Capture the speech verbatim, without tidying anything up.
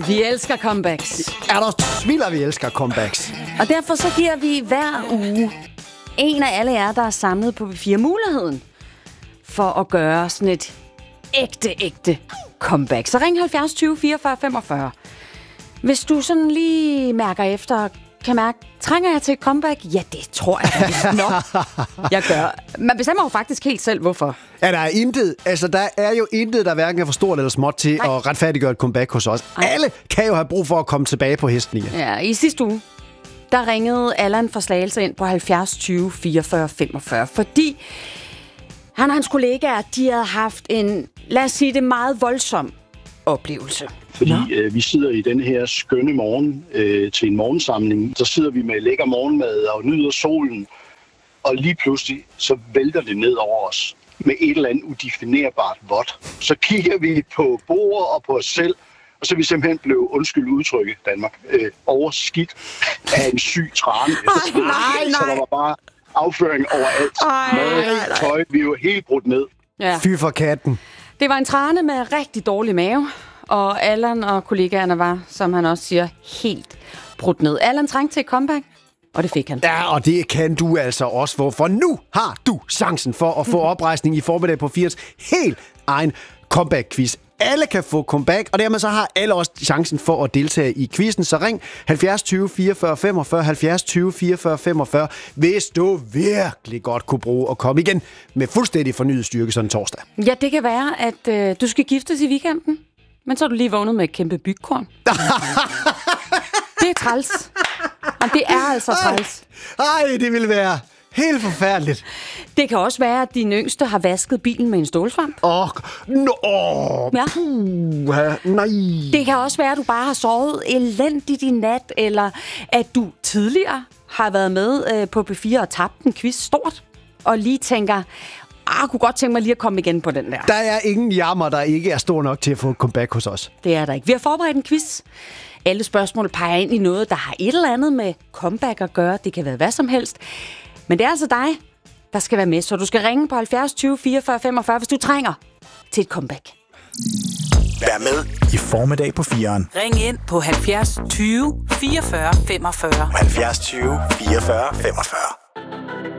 Vi elsker comebacks. Er der smiler, vi elsker comebacks. Og derfor så giver vi hver uge en af alle jer, der er samlet på B fire, muligheden for at gøre sådan et ægte, ægte comeback. Så ring halvfjerds tyve fireogfyrre femogfyrre. Hvis du sådan lige mærker efter, kan mærke, trænger jeg til et comeback? Ja, det tror jeg da nok, jeg gør. Man bestemmer jo faktisk helt selv, hvorfor. Ja, der er intet, altså der er jo intet, der hverken er for stort eller småt til Nej. at retfærdiggøre et comeback hos os. Ej. Alle kan jo have brug for at komme tilbage på hesten igen. Ja, i sidste uge, der ringede Allan fra Slagelse ind på halvfjerds tyve fireogfyrre femogfyrre, fordi han og hans kollegaer, de havde haft en, lad os sige det, meget voldsom oplevelse. Fordi øh, vi sidder i den her skønne morgen øh, til en morgensamling. Så sidder vi med lækker morgenmad og nyder solen. Og lige pludselig, så vælter det ned over os med et eller andet udefinerbart vådt. Så kigger vi på bordet og på os selv, og så er vi simpelthen blevet, undskyld udtrykket, Danmark, øh, overskidt af en syg trane. Ej, nej, nej. Så der var bare afføring overalt. Ej, Mad, nej, nej. tøj, vi var helt brudt ned. Ja. Fy for katten. Det var en trane med rigtig dårlig mave, og Allan og kollegaerne var, som han også siger, helt brudt ned. Allan trængte til et comeback, og det fik han. Ja, og det kan du altså også få, for nu har du chancen for at få oprejsning i formiddag på firs helt egen comeback-quiz. Alle kan få comeback, og dermed så har alle også chancen for at deltage i quizzen. Så ring halvfjerds tyve fireogfyrre femogfyrre, halvfjerds tyve fireogfyrre femogfyrre, hvis du virkelig godt kunne bruge at komme igen med fuldstændig fornyet styrke sådan torsdag. Ja, det kan være, at øh, du skal giftes i weekenden, men så er du lige vågnet med et kæmpe bygkorn. Det er træls. Og det er altså træls. Ej, det vil være helt forfærdeligt. Det kan også være, at din yngste har vasket bilen med en stålsvamp. Åh, oh, no, oh, Ja. puha, nej. Det kan også være, at du bare har sovet elendigt i nat, eller at du tidligere har været med øh, på B fire og tabt en quiz stort, og lige tænker, ah, jeg kunne godt tænke mig lige at komme igen på den der. Der er ingen jammer, der ikke er stor nok til at få et comeback hos os. Det er der ikke. Vi har forberedt en quiz. Alle spørgsmål peger ind i noget, der har et eller andet med comeback at gøre. Det kan være hvad som helst. Men det er altså dig, der skal være med, så du skal ringe på halvfjerds tyve fireogfyrre femogfyrre, hvis du trænger til et comeback. Vær med i formiddag på firen. Ring ind på halvfjerds tyve fireogfyrre femogfyrre. halvfjerds tyve fireogfyrre femogfyrre.